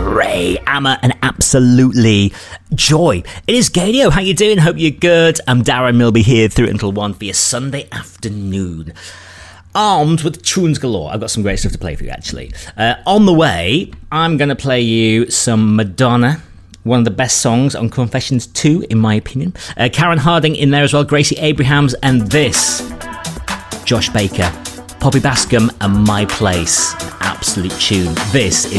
Ray Amma, and absolutely joy. It is Gadio. How you doing? Hope you're good. I'm Darren Milby here through until 1 for your Sunday afternoon. Armed with tunes galore. I've got some great stuff to play for you, actually. On the way, I'm going to play you some Madonna. One of the best songs on Confessions 2, in my opinion. Karen Harding in there as well, Gracie Abrahams, and this, Josh Baker, Poppy Bascom, and My Place. Absolute tune. This is